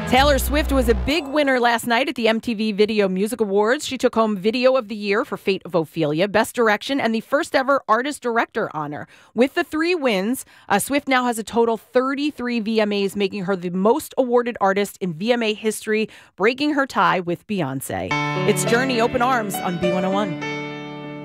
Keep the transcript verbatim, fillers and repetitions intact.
Taylor Swift was a big winner last night at the M T V Video Music Awards. She took home Video of the Year for Fate of Ophelia, Best Direction, and the first ever Artist Director honor. With the three wins, uh, Swift now has a total thirty-three V M As, making her the most awarded artist in V M A history, breaking her tie with Beyonce. It's Journey Open Arms on B one oh one.